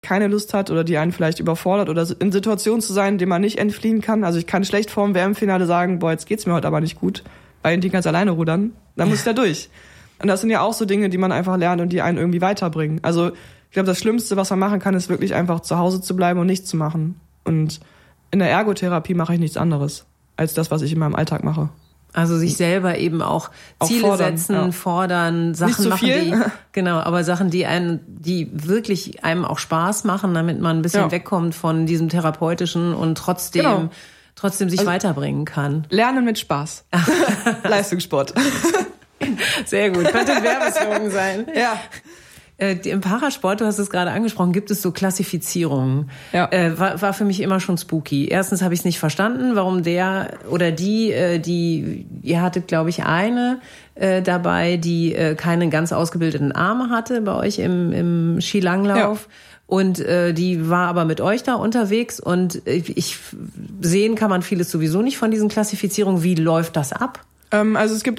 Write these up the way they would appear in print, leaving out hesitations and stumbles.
keine Lust hat oder die einen vielleicht überfordert oder in Situationen zu sein, denen man nicht entfliehen kann. Also ich kann schlecht vor dem WM-Finale sagen, boah, jetzt geht's mir heute aber nicht gut, weil die ganz alleine rudern. Dann muss ich da durch. Und das sind ja auch so Dinge, die man einfach lernt und die einen irgendwie weiterbringen. Also ich glaube, das Schlimmste, was man machen kann, ist wirklich einfach zu Hause zu bleiben und nichts zu machen. Und in der Ergotherapie mache ich nichts anderes als das, was ich in meinem Alltag mache. Also sich selber eben auch Ziele fordern, setzen, fordern, Sachen nicht zu machen, viel. aber Sachen, die wirklich einem auch Spaß machen, damit man ein bisschen wegkommt von diesem Therapeutischen und trotzdem sich weiterbringen kann. Lernen mit Spaß. Leistungssport. Sehr gut. Könnte ein Werbeslogan sein. Ja. Im Parasport, du hast es gerade angesprochen, gibt es so Klassifizierungen. Ja. War für mich immer schon spooky. Erstens habe ich es nicht verstanden, warum der oder die, ihr hattet, glaube ich, eine dabei, die keine ganz ausgebildeten Arme hatte bei euch im Skilanglauf. Ja. Und die war aber mit euch da unterwegs und sehen kann man vieles sowieso nicht von diesen Klassifizierungen. Wie läuft das ab? Also es gibt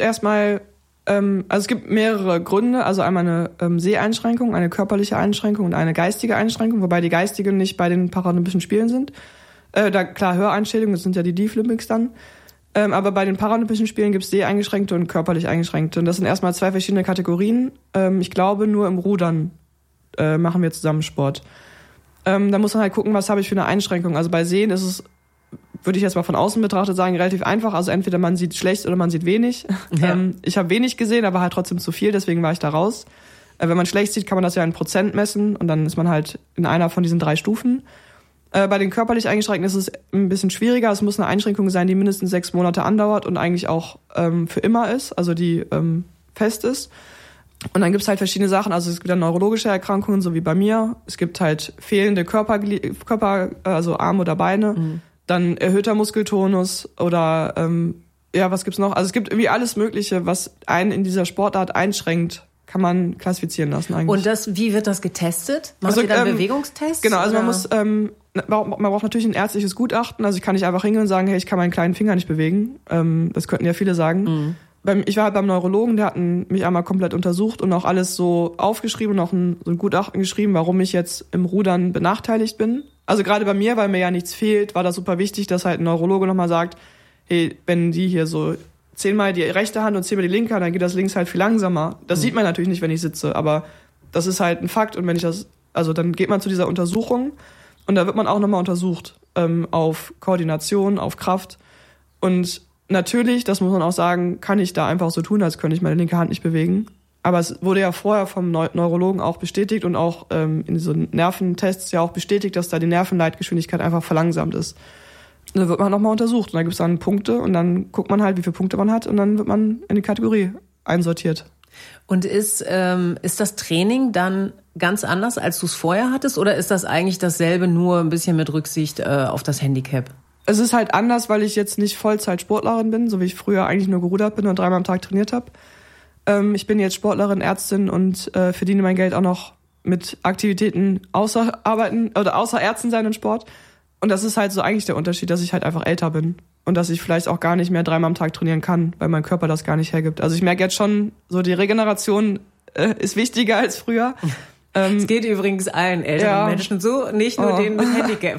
es gibt mehrere Gründe, also einmal eine Seheinschränkung, eine körperliche Einschränkung und eine geistige Einschränkung, wobei die geistige nicht bei den Paralympischen Spielen sind. Da klar Höreinschädigungen, das sind ja die Deaflympics dann. Aber bei den Paralympischen Spielen gibt es Seheingeschränkte und körperlich Eingeschränkte. Und das sind erstmal 2 verschiedene Kategorien. Ich glaube, nur im Rudern machen wir zusammen Sport. Da muss man halt gucken, was habe ich für eine Einschränkung. Also bei Sehen ist es, würde ich jetzt mal von außen betrachtet sagen, relativ einfach. Also entweder man sieht schlecht oder man sieht wenig. Ja. Ich habe wenig gesehen, aber halt trotzdem zu viel, deswegen war ich da raus. Wenn man schlecht sieht, kann man das ja in Prozent messen und dann ist man halt in einer von diesen 3 Stufen. Bei den körperlich Eingeschränkten ist es ein bisschen schwieriger. Es muss eine Einschränkung sein, die mindestens 6 Monate andauert und eigentlich auch für immer ist, also die fest ist. Und dann gibt's halt verschiedene Sachen. Also es gibt dann neurologische Erkrankungen, so wie bei mir. Es gibt halt fehlende Körper, also Arme oder Beine. Mhm. Dann erhöhter Muskeltonus oder was gibt's noch? Also es gibt irgendwie alles Mögliche, was einen in dieser Sportart einschränkt, kann man klassifizieren lassen eigentlich. Und wie wird das getestet? Macht ihr dann Bewegungstests? Genau, also man braucht natürlich ein ärztliches Gutachten. Also ich kann nicht einfach hingehen und sagen, hey, ich kann meinen kleinen Finger nicht bewegen. Das könnten ja viele sagen. Mhm. Ich war halt beim Neurologen, der hat mich einmal komplett untersucht und auch alles so aufgeschrieben und auch so ein Gutachten geschrieben, warum ich jetzt im Rudern benachteiligt bin. Also gerade bei mir, weil mir ja nichts fehlt, war das super wichtig, dass halt ein Neurologe nochmal sagt, hey, wenn die hier so 10-mal die rechte Hand und 10-mal die linke Hand, dann geht das links halt viel langsamer. Das sieht man natürlich nicht, wenn ich sitze, aber das ist halt ein Fakt. Und dann geht man zu dieser Untersuchung und da wird man auch nochmal untersucht auf Koordination, auf Kraft. Und natürlich, das muss man auch sagen, kann ich da einfach so tun, als könnte ich meine linke Hand nicht bewegen. Aber es wurde ja vorher vom Neurologen auch bestätigt und auch in so Nerventests ja auch bestätigt, dass da die Nervenleitgeschwindigkeit einfach verlangsamt ist. Und dann wird man nochmal untersucht und dann gibt es dann Punkte und dann guckt man halt, wie viele Punkte man hat und dann wird man in die Kategorie einsortiert. Und ist das Training dann ganz anders, als du es vorher hattest, oder ist das eigentlich dasselbe, nur ein bisschen mit Rücksicht auf das Handicap? Es ist halt anders, weil ich jetzt nicht Vollzeit-Sportlerin bin, so wie ich früher eigentlich nur gerudert bin und 3-mal am Tag trainiert habe. Ich bin jetzt Sportlerin, Ärztin und verdiene mein Geld auch noch mit Aktivitäten außer Arbeiten oder außer Ärzten sein und Sport. Und das ist halt so eigentlich der Unterschied, dass ich halt einfach älter bin und dass ich vielleicht auch gar nicht mehr 3-mal am Tag trainieren kann, weil mein Körper das gar nicht hergibt. Also ich merke jetzt schon, so die Regeneration ist wichtiger als früher. Es geht übrigens allen älteren Menschen so, nicht nur denen mit Handicap.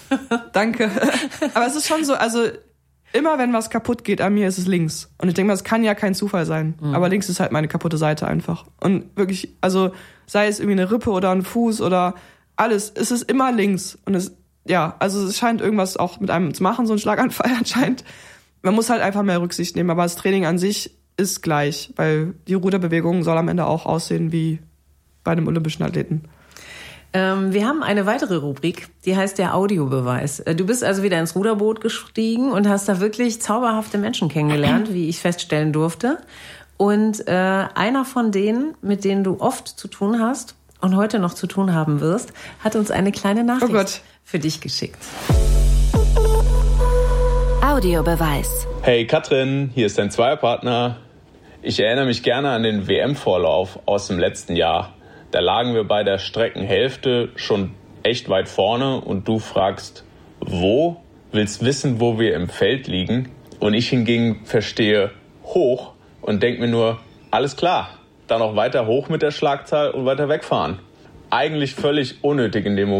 Danke. Aber es ist schon so, also immer wenn was kaputt geht an mir, ist es links. Und ich denke mal, das kann ja kein Zufall sein. Mhm. Aber links ist halt meine kaputte Seite einfach. Und wirklich, also sei es irgendwie eine Rippe oder ein Fuß oder alles, es ist immer links. Und es scheint irgendwas auch mit einem zu machen, so ein Schlaganfall anscheinend. Man muss halt einfach mehr Rücksicht nehmen. Aber das Training an sich ist gleich, weil die Ruderbewegung soll am Ende auch aussehen wie bei einem olympischen Athleten. Wir haben eine weitere Rubrik, die heißt der Audiobeweis. Du bist also wieder ins Ruderboot gestiegen und hast da wirklich zauberhafte Menschen kennengelernt, wie ich feststellen durfte. Und einer von denen, mit denen du oft zu tun hast und heute noch zu tun haben wirst, hat uns eine kleine Nachricht für dich geschickt. Audiobeweis. Hey Katrin, hier ist dein Zweierpartner. Ich erinnere mich gerne an den WM-Vorlauf aus dem letzten Jahr. Da lagen wir bei der Streckenhälfte schon echt weit vorne und du fragst, wo? Willst wissen, wo wir im Feld liegen? Und ich hingegen verstehe hoch und denke mir nur, alles klar, dann noch weiter hoch mit der Schlagzahl und weiter wegfahren. Eigentlich völlig unnötig in dem Moment.